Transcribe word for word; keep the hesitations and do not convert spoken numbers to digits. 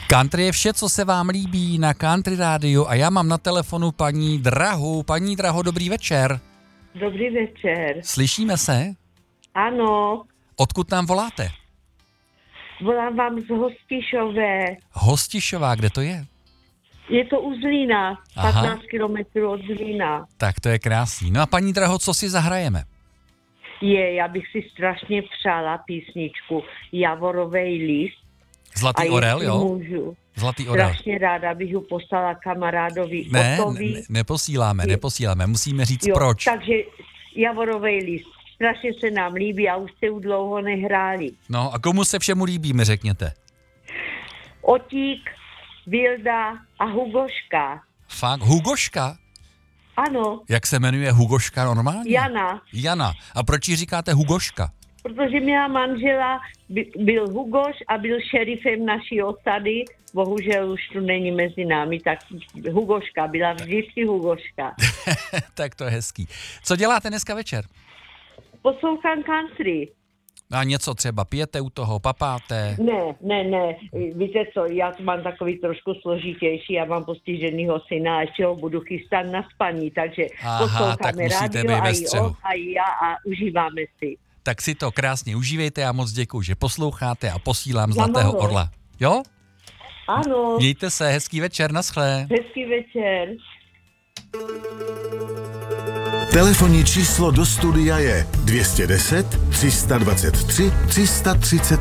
Country je vše, co se vám líbí na Country rádiu a já mám na telefonu paní Drahu. Paní Draho, dobrý večer. Dobrý večer. Slyšíme se? Ano, Odkud nám voláte? volám vám z Hostišové. Hostišová, kde to je? Je to u Zlína, Aha. patnáct kilometrů od Zlína. Tak to je krásný. No a paní Draho, co si zahrajeme? Je, já bych si strašně přála písničku Javorovej list. Zlatý A orel, jestli jo? můžu, Zlatý orel. strašně ráda bych ho poslala kamarádovi Ne, Otovi. ne, neposíláme, neposíláme. Musíme říct Jo, proč. takže Javorovej list. Strašně se nám líbí a už jste u dlouho nehráli. No a komu se všemu líbí, mi řekněte. Otík, Vilda a Hugoška. Fakt, Hugoška? Ano, Jak se jmenuje Hugoška normálně? Jana. Jana. A proč jí říkáte Hugoška? Protože měla manžela, by, byl Hugoš a byl šerifem naší osady. Bohužel už tu není mezi námi, tak Hugoška, byla vždycky Hugoška. Tak to je hezký. Co děláte dneska večer? Poslouchám country. A něco třeba pijete u toho, papáte? Ne, ne, ne, víte co, já mám takový trošku složitější, já mám postiženýho syna a ještě ho budu chystat na spaní, takže Aha, tak posloucháme musíte rádio být ve a i střehu. on a i já a užíváme si. Tak si to krásně užívejte a moc děkuju, že posloucháte a posílám Já Zlatého mohu. orla. Jo? Ano, Mějte se, hezký večer, naschle. hezký večer. Telefonní číslo do studia je dvě stě deset, tři sta dvacet tři, tři sta třicet